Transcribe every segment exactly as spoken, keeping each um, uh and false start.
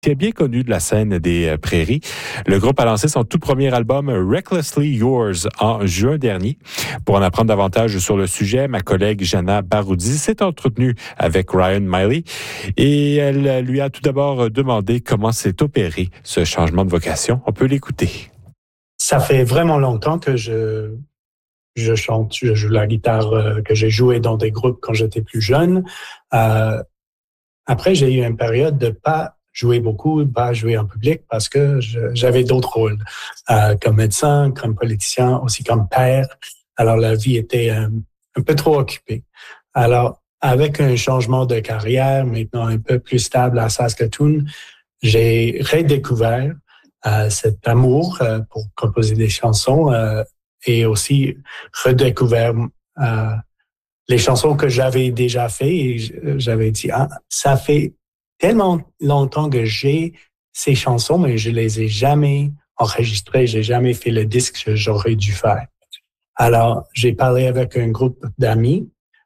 qui est bien connu de la scène des euh, prairies. Le groupe a lancé son tout premier album Recklessly Yours en juin dernier. Pour en apprendre davantage sur le sujet, ma collègue Jana Baroudi s'est entretenue avec Ryan Miley et elle lui a tout d'abord demandé comment s'est opéré ce changement de vocation. On peut l'écouter. Ça fait vraiment longtemps que je je chante, je joue la guitare, euh, que j'ai joué dans des groupes quand j'étais plus jeune. Euh, après, j'ai eu une période de pas jouer beaucoup, pas jouer en public parce que je, j'avais d'autres rôles, euh, comme médecin, comme politicien, aussi comme père. Alors, la vie était euh, un peu trop occupée. Alors, avec un changement de carrière, maintenant un peu plus stable à Saskatoon, j'ai redécouvert euh, cet amour euh, pour composer des chansons euh, et aussi redécouvert euh, les chansons que j'avais déjà fait et j'avais dit, ah, ça fait tellement longtemps que j'ai ces chansons, mais je les ai jamais enregistrées, j'ai jamais fait le disque que j'aurais dû faire. Alors, j'ai parlé avec un groupe d'amis,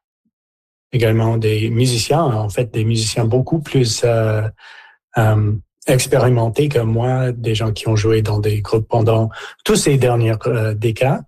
également des musiciens, en fait, des musiciens beaucoup plus euh, euh, expérimentés que moi, des gens qui ont joué dans des groupes pendant tous ces dernières euh, décades.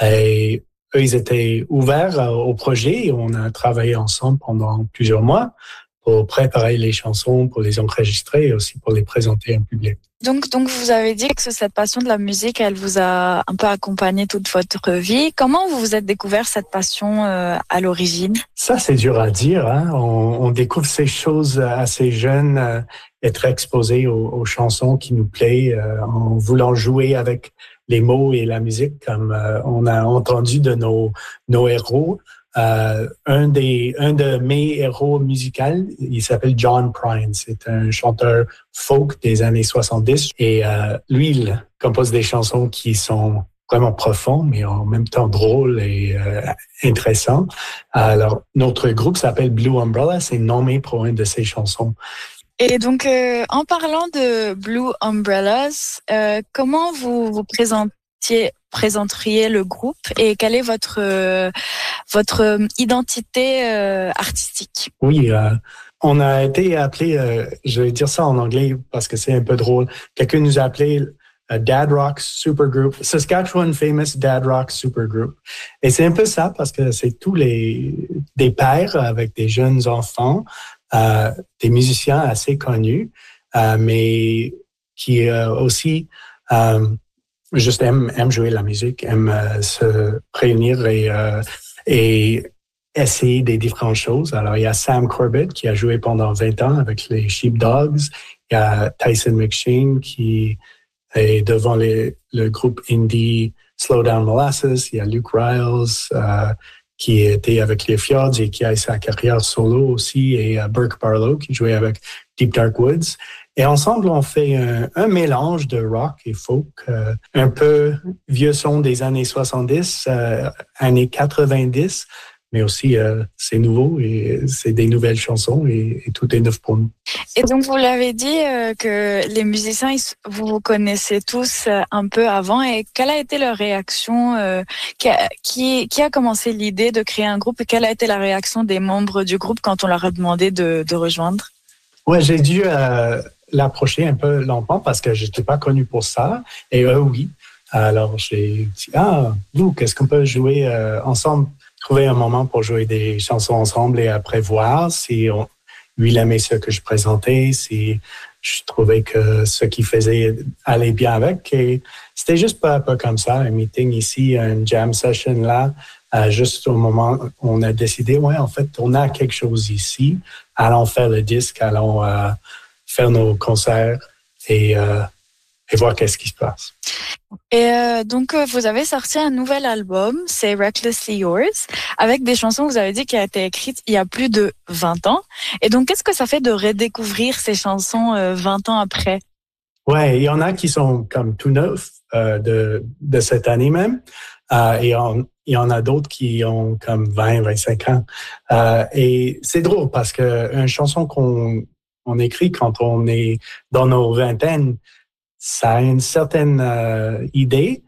Et eux, ils étaient ouverts euh, au projet et on a travaillé ensemble pendant plusieurs mois pour préparer les chansons, pour les enregistrer et aussi pour les présenter en public. Donc, donc vous avez dit que cette passion de la musique, elle vous a un peu accompagné toute votre vie. Comment vous vous êtes découvert cette passion euh, à l'origine? Ça, c'est dur à dire. Hein? On, on découvre ces choses assez jeunes, euh, être exposé aux, aux chansons qui nous plaisent, euh, en voulant jouer avec les mots et la musique, comme euh, on a entendu de nos, nos héros. Euh, un des, un de mes héros musicaux, il s'appelle John Prine. C'est un chanteur folk des années soixante-dix. Et euh, lui, il compose des chansons qui sont vraiment profondes, mais en même temps drôles et euh, intéressantes. Alors, notre groupe s'appelle Blue Umbrella. C'est nommé pour une de ses chansons. Et donc, euh, en parlant de Blue Umbrellas, euh, comment vous vous présentiez, présenteriez le groupe et quelle est votre euh, votre identité euh, artistique? Oui, euh, on a été appelé, euh, je vais dire ça en anglais parce que c'est un peu drôle. Quelqu'un nous a appelé uh, Dad Rock Supergroup, Saskatchewan Famous Dad Rock Supergroup. Et c'est un peu ça parce que c'est tous les des pères avec des jeunes enfants. Euh, des musiciens assez connus, euh, mais qui euh, aussi euh, juste aiment, aiment jouer la musique, aiment euh, se réunir et, euh, et essayer des différentes choses. Alors, il y a Sam Corbett qui a joué pendant vingt ans avec les Sheepdogs. Il y a Tyson McShane qui est devant les, le groupe indie Slowdown Molasses. Il y a Luke Riles, euh, qui était avec les Fjords et qui a sa carrière solo aussi, et uh, Burke Barlow, qui jouait avec Deep Dark Woods. Et ensemble, on fait un, un mélange de rock et folk, euh, un peu vieux son des années soixante-dix, euh, années quatre-vingt-dix, mais aussi euh, c'est nouveau et c'est des nouvelles chansons et, et tout est neuf pour nous. Et donc, vous l'avez dit euh, que les musiciens, ils, vous vous connaissez tous euh, un peu avant. Et quelle a été leur réaction euh, qui, a, qui, qui a commencé l'idée de créer un groupe et quelle a été la réaction des membres du groupe quand on leur a demandé de, de rejoindre? Ouais, j'ai dû euh, l'approcher un peu longtemps parce que je n'étais pas connu pour ça. Et eux, oui. Alors, j'ai dit, ah, nous, qu'est-ce qu'on peut jouer euh, ensemble? Trouver un moment pour jouer des chansons ensemble et après voir si on, lui, il aimait ce que je présentais, si je trouvais que ce qu'il faisait allait bien avec. Et c'était juste pas, pas comme ça, un meeting ici, une jam session là, euh, juste au moment où on a décidé, ouais, en fait, on a quelque chose ici, allons faire le disque, allons euh, faire nos concerts et, euh, et voir qu'est-ce qui se passe. Et euh, donc, euh, vous avez sorti un nouvel album, c'est Recklessly Yours, avec des chansons, vous avez dit, qui a été écrites il y a plus de vingt ans. Et donc, qu'est-ce que ça fait de redécouvrir ces chansons euh, vingt ans après? Ouais, il y en a qui sont comme tout neufs euh, de, de cette année même. Euh, et on, il y en a d'autres qui ont comme vingt, vingt-cinq ans. Euh, et c'est drôle parce que une chanson qu'on on écrit quand on est dans nos vingtaines, ça a une certaine euh, idée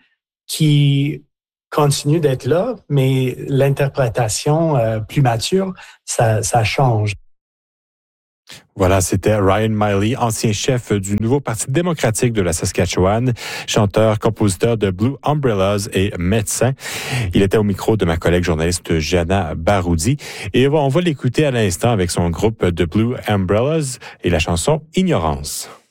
qui continue d'être là, mais l'interprétation euh, plus mature, ça, ça change. Voilà, c'était Ryan Miley, ancien chef du nouveau Parti démocratique de la Saskatchewan, chanteur, compositeur de Blue Umbrellas et médecin. Il était au micro de ma collègue journaliste Jana Baroudi. Et on va l'écouter à l'instant avec son groupe de Blue Umbrellas et la chanson Ignorance.